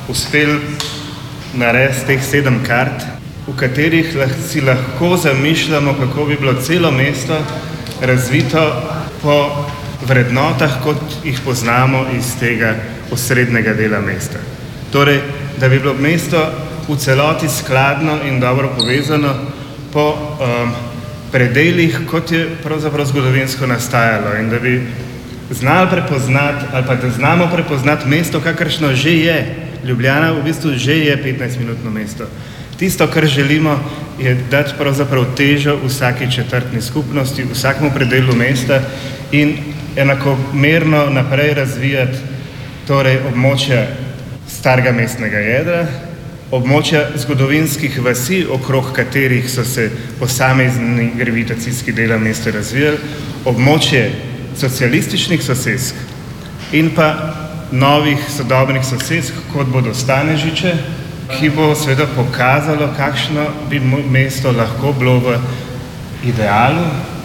uspeli narediti teh 7 kart, v katerih si lahko zamišljamo, kako bi bilo celo mesto razvito po vrednotah, kot jih poznamo iz tega osrednjega dela mesta. Torej, da bi bilo mesto v celoti skladno in dobro povezano po predelih, kot je pravzaprav zgodovinsko nastajalo, in da bi znali prepoznati, ali pa da znamo prepoznati mesto, kakršno že je. Ljubljana v bistvu že je 15-minutno mesto. Tisto, kar želimo, je dati pravzaprav težo vsaki četrtni skupnosti, vsakemu predelu mesta in enakomerno naprej razvijati torej območja starega mestnega jedra, območja zgodovinskih vasi, okrog katerih so se posamezni gravitacijski dela mesta razvijali, območje socialističnih sosesk in pa novih sodobnih sosesk, kot bodo Stanežiče, ki bo seveda pokazalo, kakšno bi mesto lahko bilo v idealu.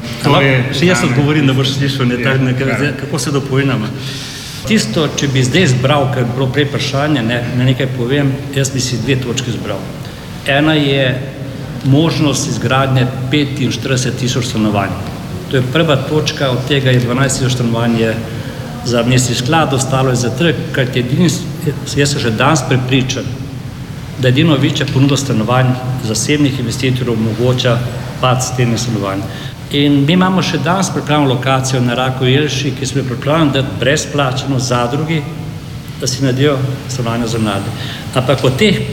Še jaz odgovorim, da boš slišal, kako se dopovedamo. Tisto, če bi zdaj zbral, ker je bilo prej vprašanje, na nekaj povem, jaz bi si 2 točke zbral. Ena je možnost izgradnje 45.000 stanovanj. To je prva točka, od tega je 12.000 stanovanj za mestni sklad, ostalo je za trg, kajti jaz sem že danes prepričan, da edino večja ponudba stanovanj zasebnih investitorjev omogoča pad cene stanovanj. In mi imamo še danes pripravljeno lokacijo na Rakovi Jelši, ki smo jo pripravljeni dati brezplačeno zadrugi, da si naredijo stanovanja za mlade. Ampak od teh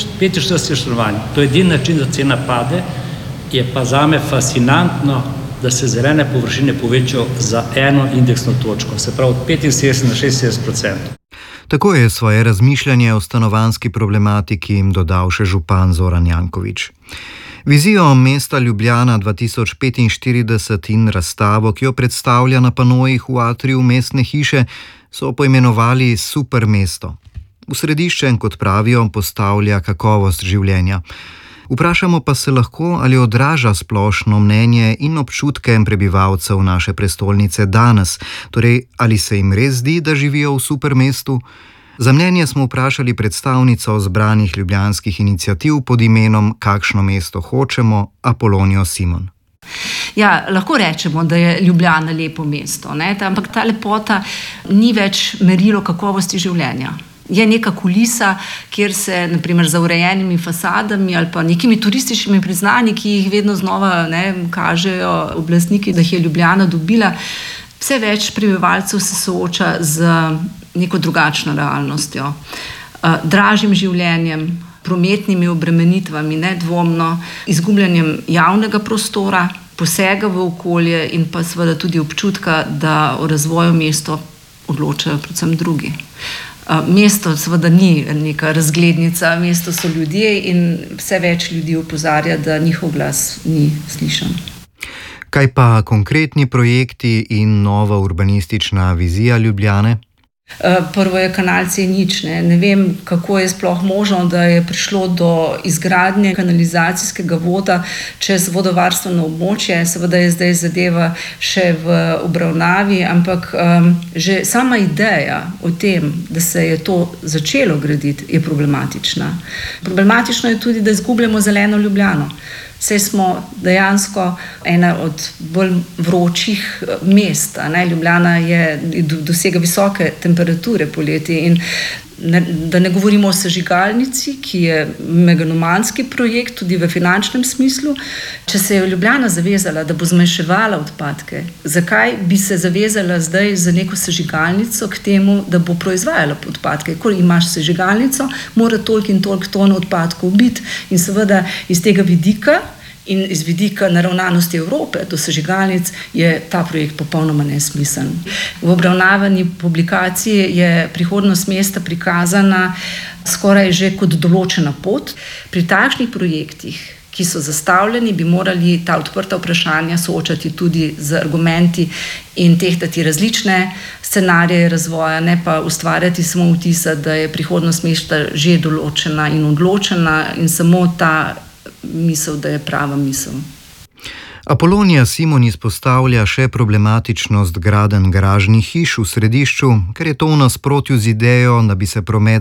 45 stanovanj, to je edini način, da cena pade, je pa zame fascinantno, da se zelene površine povečajo za 1 indeksno točko, se pravi od 75 na 76%. Tako je svoje razmišljanje o stanovanjski problematiki jim dodal še župan Zoran Janković. Vizijo mesta Ljubljana 2045 in razstavo, ki jo predstavlja na panojih v atriju mestne hiše, so poimenovali Super mesto. V središče, kot pravijo, postavlja kakovost življenja. Vprašamo pa se lahko, ali odraža splošno mnenje in občutke prebivalcev naše prestolnice danes, torej ali se jim res zdi, da živijo v super mestu. Za mnenje smo vprašali predstavnico zbranih ljubljanskih iniciativ pod imenom Kakšno mesto hočemo, Apolonijo Simon. Ja, lahko rečemo, da je Ljubljana lepo mesto, ampak ta lepota ni več merilo kakovosti življenja. Je neka kulisa, kjer se naprimer za urejenimi fasadami ali pa nekimi turističnimi priznanji, ki jih vedno znova kažejo oblastniki, da jih je Ljubljana dobila, vse več prebivalcev se sooča z neko drugačno realnostjo. Dražjim življenjem, prometnimi obremenitvami, nedvomno, izgubljanjem javnega prostora, posega v okolje in pa seveda tudi občutka, da o razvoju mesta odločajo predvsem drugi. Mesto seveda ni neka razglednica, mesto so ljudje in vse več ljudi opozarja, da njihov glas ni slišan. Kaj pa konkretni projekti in nova urbanistična vizija Ljubljane? Prvo je kanal C0. Ne vem, kako je sploh možno, da je prišlo do izgradnje kanalizacijskega voda čez vodovarstveno območje. Seveda je zdaj zadeva še v obravnavi, ampak že sama ideja o tem, da se je to začelo graditi, je problematična. Problematično je tudi, da izgubljamo zeleno Ljubljano. Saj smo dejansko ena od bolj vročih mest. Ljubljana dosega visoke temperature poleti in da ne govorimo o sežigalnici, ki je megalomanski projekt tudi v finančnem smislu. Če se je Ljubljana zavezala, da bo zmanjševala odpadke, zakaj bi se zavezala zdaj za neko sežigalnico k temu, da bo proizvajala odpadke? Ko imaš sežigalnico, mora toliko in toliko ton odpadkov biti in seveda iz tega vidika in iz vidika naravnanosti Evrope do sežigalnic je ta projekt popolnoma nesmiseln. V obravnavani publikaciji je prihodnost mesta prikazana skoraj že kot določena pot. Pri takšnih projektih, ki so zastavljeni, bi morali ta odprta vprašanja soočati tudi z argumenti in tehtati različne scenarije razvoja, ne pa ustvarjati samo vtisa, da je prihodnost mesta že določena in odločena in samo ta misel, da je prava misel. Apolonija Simon izpostavlja še problematičnost gradenj garažnih hiš v središču, ker je to v nasprotju z idejo, da bi se promet